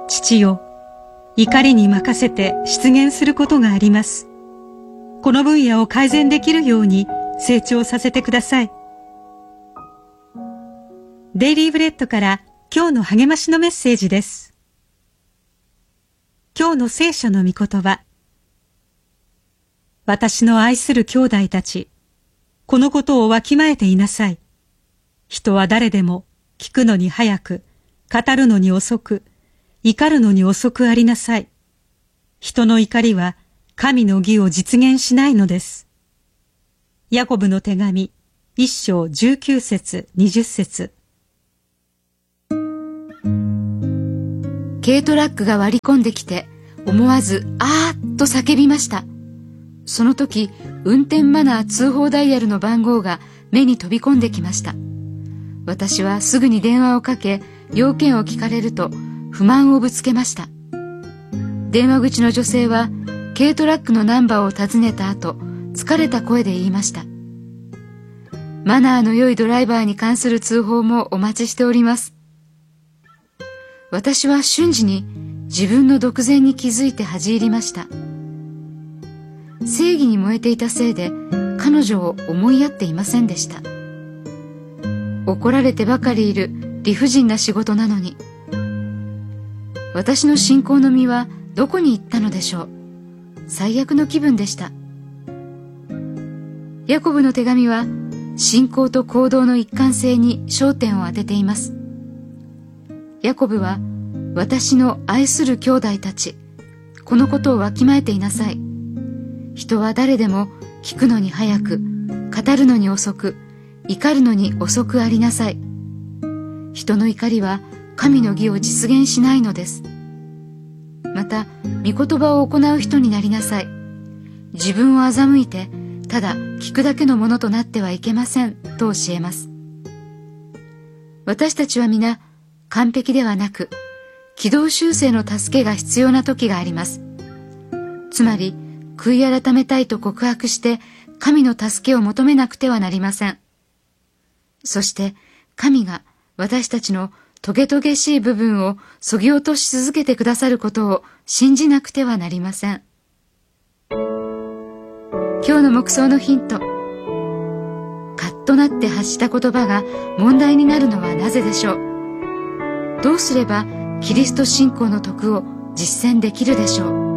父よ、怒りに任せて失言することがあります。この分野を改善できるように成長させてください。デイリーブレッドから今日の励ましのメッセージです。今日の聖書の御言葉。私の愛する兄弟たち、このことをわきまえていなさい。人は誰でも聞くのに早く、語るのに遅く、怒るのに遅くありなさい。人の怒りは神の義を実現しないのです。ヤコブの手紙、1章19節20節。 軽トラックが割り込んできて、思わずあーっと叫びました。その時、運転マナー通報ダイヤルの番号が目に飛び込んできました。私はすぐに電話をかけ、要件を聞かれると不満をぶつけました。電話口の女性は軽トラックのナンバーを尋ねた後、疲れた声で言いました。マナーの良いドライバーに関する通報もお待ちしております。私は瞬時に自分の独善に気づいて恥じ入りました。正義に燃えていたせいで彼女を思いやっていませんでした。怒られてばかりいる理不尽な仕事なのに、私の信仰の実はどこに行ったのでしょう。最悪の気分でした。ヤコブの手紙は信仰と行動の一貫性に焦点を当てています。ヤコブは、私の愛する兄弟たち、このことをわきまえていなさい。人は誰でも聞くのに早く、語るのに遅く、怒るのに遅くありなさい。人の怒りは神の義を実現しないのです。また、御言葉を行う人になりなさい。自分を欺いて、ただ聞くだけのものとなってはいけません、と教えます。私たちは皆、完璧ではなく、軌道修正の助けが必要な時があります。つまり、悔い改めたいと告白して、神の助けを求めなくてはなりません。そして、神が私たちのトゲトゲしい部分を削ぎ落とし続けてくださることを信じなくてはなりません。今日の黙想のヒント。カッとなって発した言葉が問題になるのはなぜでしょう。どうすればキリスト信仰の徳を実践できるでしょう。